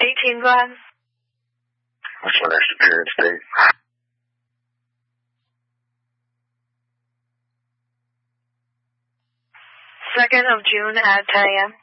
18, go ahead. What's my next appearance date? 2nd of June at 10 a.m.